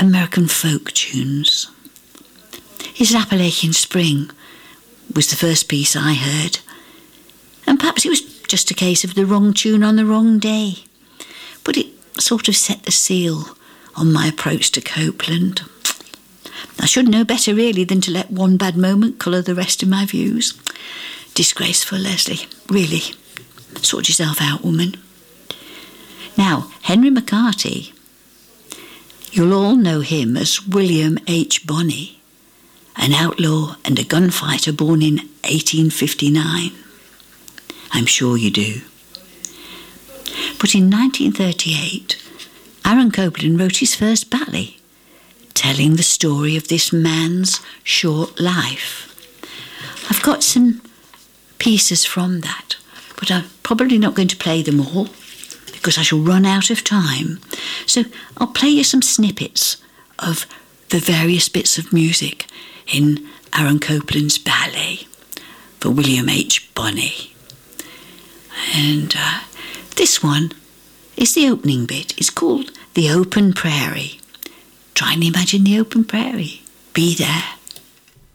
American folk tunes. His Appalachian Spring was the first piece I heard, and perhaps it was just a case of the wrong tune on the wrong day, but it sort of set the seal on my approach to Copeland. I should know better really than to let one bad moment colour the rest of my views. Disgraceful, Leslie, really. Sort yourself out, woman. Now, Henry McCarty, you'll all know him as William H. Bonney, an outlaw and a gunfighter born in 1859. I'm sure you do. But in 1938, Aaron Copland wrote his first ballad, telling the story of this man's short life. I've got some pieces from that, but I'm probably not going to play them all because I shall run out of time. So I'll play you some snippets of the various bits of music in Aaron Copland's ballet for William H. Bonney. And this one is the opening bit. It's called The Open Prairie. Try and imagine the open prairie. Be there.